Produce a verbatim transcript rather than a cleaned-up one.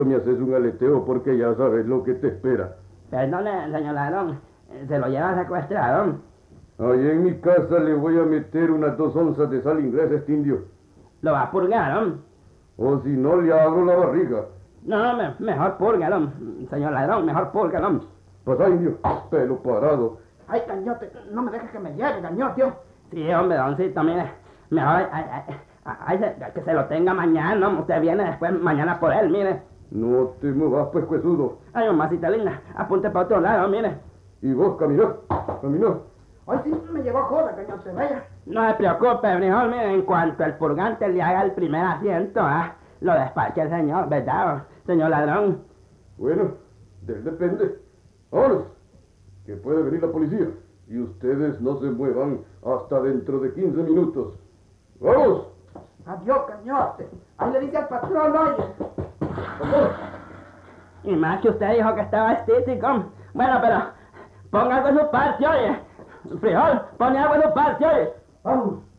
Me haces un aleteo porque ya sabes lo que te espera. Perdone, señor ladrón, se lo lleva secuestrado. Ahí en mi casa le voy a meter unas dos onzas de sal inglesa a este indio. Lo va a purgar, ¿no? O si no, le abro la barriga. No, me, mejor púrgalo, señor ladrón, mejor púrgalo. Pasa, indio, pelo parado. Ay, Cañote, no me dejes que me lleve, Cañote. Sí, hombre, doncito, mire, mejor ay, ay, ay, ay, que se lo tenga mañana, ¿no? Usted viene después mañana por él, mire. No te muevas, pues, huesudo. Ay, mamacita linda, apunte para otro lado, mire. Y vos, caminá, caminá. Hoy sí me llevó joda, Cañote, vaya. No se preocupe, frijol, mire, en cuanto el purgante le haga el primer asiento, ¿ah? Lo despache el señor, ¿verdad, señor ladrón? Bueno, de él depende. Vámonos, que puede venir la policía. Y ustedes no se muevan hasta dentro de quince minutos. ¡Vamos! Adiós, Cañote. Ahí le dice al patrón, oye. ¡Vamos! Y más que usted dijo que estaba estítico. Bueno, pero ponga algo en su parte, oye. Frijol, pone algo en su parte, oye. Vamos.